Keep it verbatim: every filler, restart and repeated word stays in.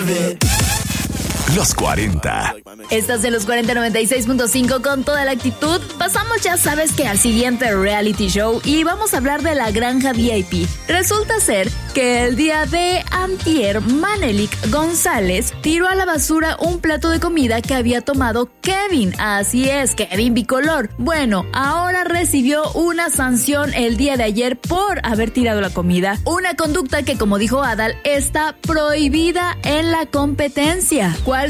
Los cuarenta. Estás en los cuarenta noventa y seis punto cinco con toda la actitud. Pasamos, ya sabes que al siguiente reality show y vamos a hablar de la granja V I P. Resulta ser que el día de antier, Manelik González tiró a la basura un plato de comida que había tomado Kevin. Así es, Kevin Bicolor. Bueno, ahora recibió una sanción el día de ayer por haber tirado la comida. Una conducta que, como dijo Adal, está prohibida en la competencia. ¿Cuál